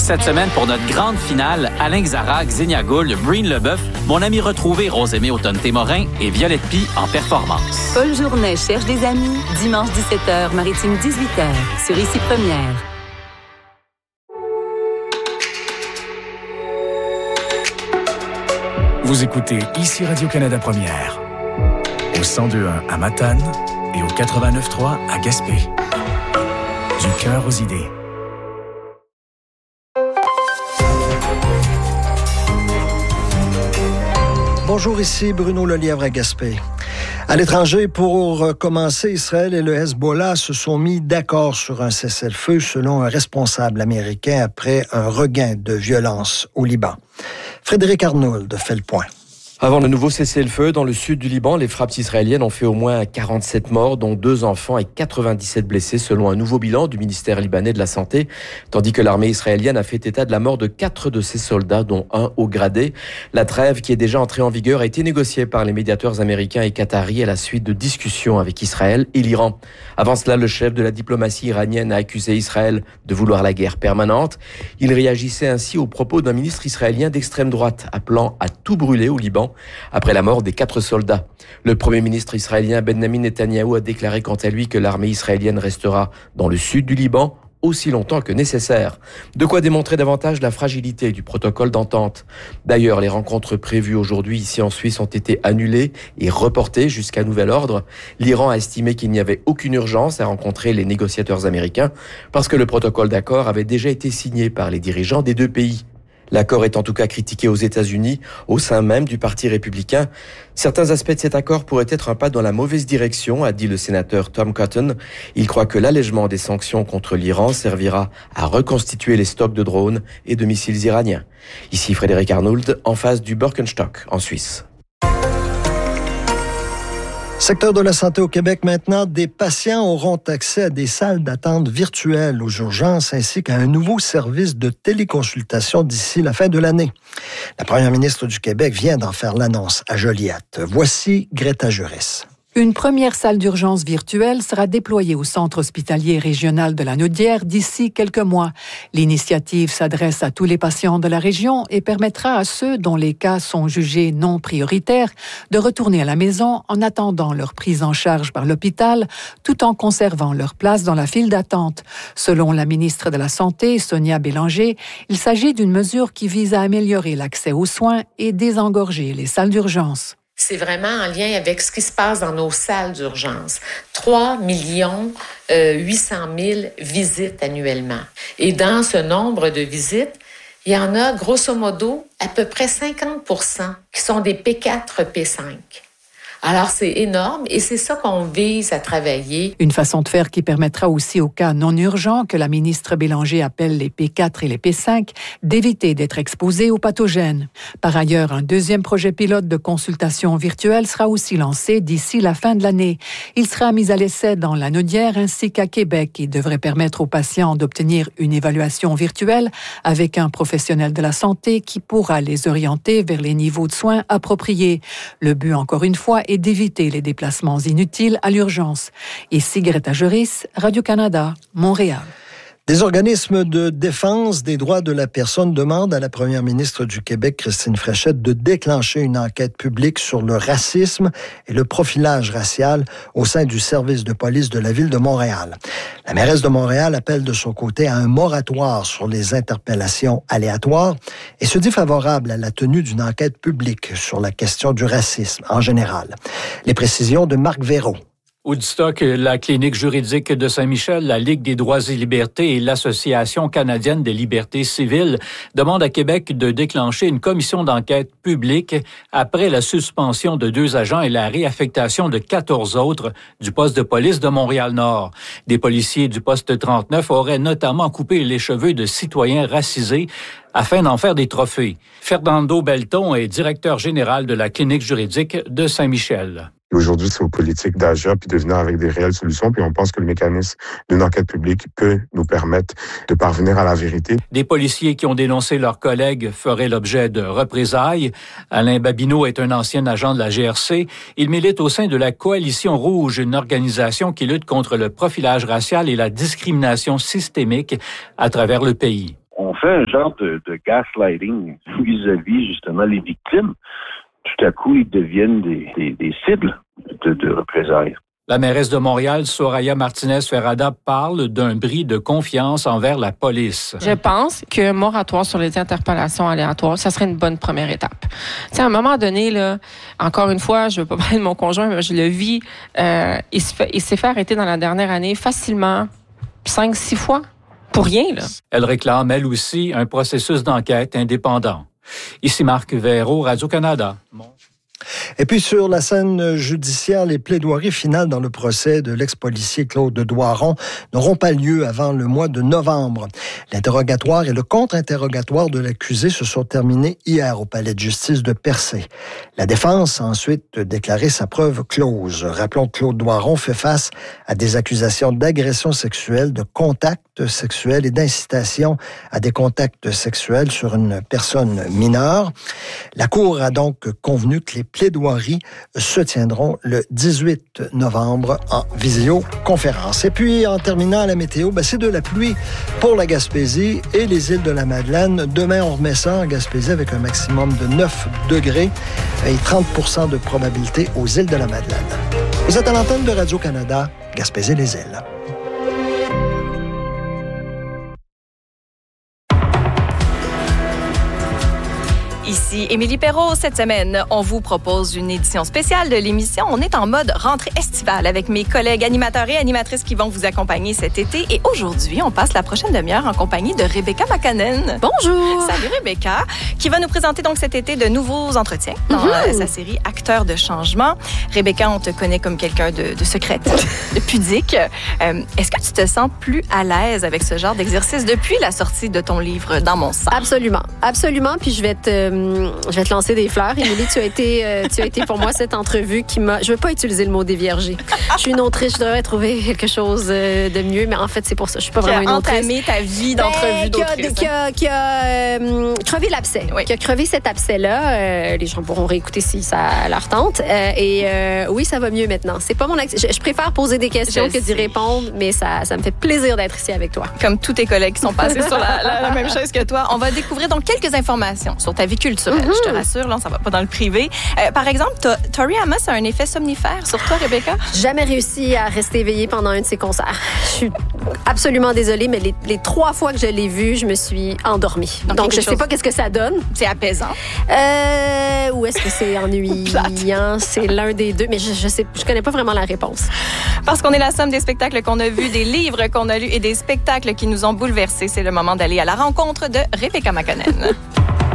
Cette semaine, pour notre grande finale, Alain Xara, Xenia Gould, Breen Leboeuf, mon ami retrouvé Rosemée Automne-Témorin et Violette Pie en performance. Paul Journet cherche des amis. Dimanche 17h, Maritime 18h, sur Ici Première. Vous écoutez Ici Radio-Canada Première, au 102.1 à Matane et au 89.3 à Gaspé. Du cœur aux idées. Bonjour, ici Bruno Lelièvre à Gaspé. À l'étranger, pour commencer, Israël et le Hezbollah se sont mis d'accord sur un cessez-le-feu selon un responsable américain après un regain de violence au Liban. Frédéric Arnould fait le point. Avant le nouveau cessez-le-feu, dans le sud du Liban, les frappes israéliennes ont fait au moins 47 morts, dont 2 enfants et 97 blessés, selon un nouveau bilan du ministère libanais de la Santé, tandis que l'armée israélienne a fait état de la mort de 4 de ses soldats, dont un haut gradé. La trêve, qui est déjà entrée en vigueur, a été négociée par les médiateurs américains et qataris à la suite de discussions avec Israël et l'Iran. Avant cela, le chef de la diplomatie iranienne a accusé Israël de vouloir la guerre permanente. Il réagissait ainsi aux propos d'un ministre israélien d'extrême droite, appelant à tout brûler au Liban après la mort des 4 soldats. Le premier ministre israélien Benjamin Netanyahou a déclaré quant à lui que l'armée israélienne restera dans le sud du Liban aussi longtemps que nécessaire. De quoi démontrer davantage la fragilité du protocole d'entente. D'ailleurs, les rencontres prévues aujourd'hui ici en Suisse ont été annulées et reportées jusqu'à nouvel ordre. L'Iran a estimé qu'il n'y avait aucune urgence à rencontrer les négociateurs américains parce que le protocole d'accord avait déjà été signé par les dirigeants des 2 pays. L'accord est en tout cas critiqué aux États-Unis, au sein même du Parti républicain. Certains aspects de cet accord pourraient être un pas dans la mauvaise direction, a dit le sénateur Tom Cotton. Il croit que l'allègement des sanctions contre l'Iran servira à reconstituer les stocks de drones et de missiles iraniens. Ici Frédéric Arnould, en face du Birkenstock, en Suisse. Secteur de la santé au Québec maintenant, des patients auront accès à des salles d'attente virtuelles aux urgences ainsi qu'à un nouveau service de téléconsultation d'ici la fin de l'année. La première ministre du Québec vient d'en faire l'annonce à Joliette. Voici Greta Juris. Une première salle d'urgence virtuelle sera déployée au centre hospitalier régional de la Naudière d'ici quelques mois. L'initiative s'adresse à tous les patients de la région et permettra à ceux dont les cas sont jugés non prioritaires de retourner à la maison en attendant leur prise en charge par l'hôpital, tout en conservant leur place dans la file d'attente. Selon la ministre de la Santé, Sonia Bélanger, il s'agit d'une mesure qui vise à améliorer l'accès aux soins et désengorger les salles d'urgence. C'est vraiment en lien avec ce qui se passe dans nos salles d'urgence. 3 800 000 visites annuellement. Et dans ce nombre de visites, il y en a grosso modo à peu près 50% qui sont des P4, P5. Alors, c'est énorme et c'est ça qu'on vise à travailler. Une façon de faire qui permettra aussi aux cas non urgents, que la ministre Bélanger appelle les P4 et les P5, d'éviter d'être exposés aux pathogènes. Par ailleurs, un deuxième projet pilote de consultation virtuelle sera aussi lancé d'ici la fin de l'année. Il sera mis à l'essai dans la Naudière ainsi qu'à Québec et devrait permettre aux patients d'obtenir une évaluation virtuelle avec un professionnel de la santé qui pourra les orienter vers les niveaux de soins appropriés. Le but, encore une fois, est d'éviter les déplacements inutiles à l'urgence. Ici Greta Juris, Radio-Canada, Montréal. Des organismes de défense des droits de la personne demandent à la première ministre du Québec, Christine Fréchette, de déclencher une enquête publique sur le racisme et le profilage racial au sein du service de police de la ville de Montréal. La mairesse de Montréal appelle de son côté à un moratoire sur les interpellations aléatoires et se dit favorable à la tenue d'une enquête publique sur la question du racisme en général. Les précisions de Marc Véraud. Woodstock, la clinique juridique de Saint-Michel, la Ligue des droits et libertés et l'Association canadienne des libertés civiles demandent à Québec de déclencher une commission d'enquête publique après la suspension de 2 agents et la réaffectation de 14 autres du poste de police de Montréal-Nord. Des policiers du poste 39 auraient notamment coupé les cheveux de citoyens racisés afin d'en faire des trophées. Fernando Belton est directeur général de la clinique juridique de Saint-Michel. Aujourd'hui, c'est aux politiques d'agir puis de venir avec des réelles solutions. Puis on pense que le mécanisme d'une enquête publique peut nous permettre de parvenir à la vérité. Des policiers qui ont dénoncé leurs collègues feraient l'objet de représailles. Alain Babineau est un ancien agent de la GRC. Il milite au sein de la Coalition Rouge, une organisation qui lutte contre le profilage racial et la discrimination systémique à travers le pays. on fait un genre de gaslighting vis-à-vis justement les victimes. Tout à coup, ils deviennent des cibles de représailles. La mairesse de Montréal, Soraya Martinez-Ferrada, parle d'un bris de confiance envers la police. Je pense qu'un moratoire sur les interpellations aléatoires, ça serait une bonne première étape. Tu sais, à un moment donné, là, encore une fois, je veux pas parler de mon conjoint, mais je le vis, il s'est fait arrêter dans la dernière année facilement 5-6 fois. Pour rien, là. Elle réclame, elle aussi, un processus d'enquête indépendant. Ici Marc Véraud, Radio-Canada. Et puis, sur la scène judiciaire, les plaidoiries finales dans le procès de l'ex-policier Claude Doiron n'auront pas lieu avant le mois de novembre. L'interrogatoire et le contre-interrogatoire de l'accusé se sont terminés hier au palais de justice de Percé. La défense a ensuite déclaré sa preuve close. Rappelons que Claude Doiron fait face à des accusations d'agression sexuelle, de contact sexuel et d'incitation à des contacts sexuels sur une personne mineure. La Cour a donc convenu que les plaidoiries se tiendront le 18 novembre en visioconférence. Et puis, en terminant la météo, c'est de la pluie pour la Gaspésie et les îles de la Madeleine. Demain, on remet ça en Gaspésie avec un maximum de 9 degrés et 30% de probabilité aux îles de la Madeleine. Vous êtes à l'antenne de Radio-Canada, Gaspésie-les-Îles. Ici Émilie Perrault. Cette semaine, on vous propose une édition spéciale de l'émission. On est en mode rentrée estivale avec mes collègues animateurs et animatrices qui vont vous accompagner cet été. Et aujourd'hui, on passe la prochaine demi-heure en compagnie de Rebecca McConnell. Bonjour! Salut Rebecca, qui va nous présenter donc cet été de nouveaux entretiens dans sa série Acteurs de changement. Rebecca, on te connaît comme quelqu'un de secrète, de pudique. Est-ce que tu te sens plus à l'aise avec ce genre d'exercice depuis la sortie de ton livre Dans mon sang? Absolument. Absolument. Puis je vais te lancer des fleurs. Émilie, tu as été pour moi cette entrevue qui m'a... Je veux pas utiliser le mot déviergé. Je suis une autrice, je devrais trouver quelque chose de mieux, mais en fait, c'est pour ça. Je suis pas vraiment une autrice. Qui a entamé ta vie d'entrevue d'autrice. Qui a crevé l'abcès. Oui. Qui a crevé cet abcès-là. Les gens pourront réécouter si ça leur tente. Oui, ça va mieux maintenant. C'est pas mon je préfère poser des questions que d'y répondre, mais ça me fait plaisir d'être ici avec toi. Comme tous tes collègues qui sont passés sur la même chose que toi. On va découvrir donc quelques informations sur ta vie culturelle. Je te rassure, là, ça va pas dans le privé. Par exemple, Tori Amos a un effet somnifère sur toi, Rebecca? Jamais réussi à rester éveillée pendant un de ses concerts. Je suis absolument désolée, mais les 3 fois que je l'ai vu, je me suis endormie. Donc je sais pas qu'est-ce que ça donne. C'est apaisant? Ou est-ce que c'est ennuyant? C'est l'un des deux, mais je connais pas vraiment la réponse. Parce qu'on est la somme des spectacles qu'on a vus, des livres qu'on a lus et des spectacles qui nous ont bouleversés. C'est le moment d'aller à la rencontre de Rebecca McConnell.